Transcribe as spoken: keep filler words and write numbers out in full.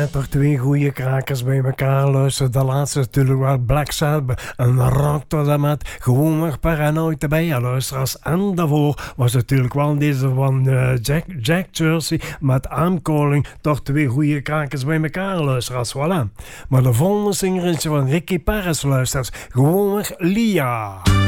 toch twee goede krakers bij elkaar luisteren. De laatste natuurlijk wel Black Sabbath en Rock tot en met gewoon maar paranoid erbij ja, luisteraars. En daarvoor was natuurlijk wel deze van uh, Jack, Jack Jersey met I'm Calling. Toch twee goede krakers bij elkaar luisteraars, voilà. Maar de volgende singer is van Ricky Perez luisteraars. Gewoon maar Lia.